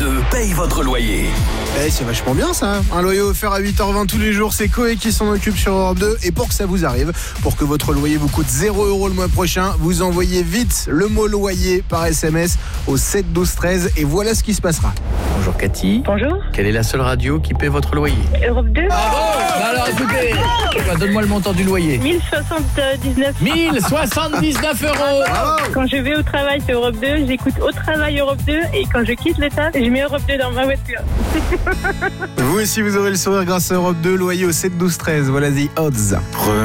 2 paye votre loyer. C'est vachement bien ça. Un loyer offert à 8h20 tous les jours, c'est Koé qui s'en occupe sur Europe 2. Et pour que ça vous arrive, pour que votre loyer vous coûte 0€ le mois prochain, vous envoyez vite le mot loyer par SMS au 7 12 13 et voilà ce qui se passera. Bonjour Cathy. Bonjour. Quelle est la seule radio qui paie votre loyer? Europe 2. Alors écoutez, donne-moi le montant du loyer. 1079. 1079 euros. Quand je vais au travail, c'est Europe 2. J'écoute au travail Europe 2. Et quand je quitte le taf, je mets Europe 2 dans ma voiture. Vous aussi vous aurez le sourire grâce à Europe 2, loyer au 7 12 13. Voilà The Odds.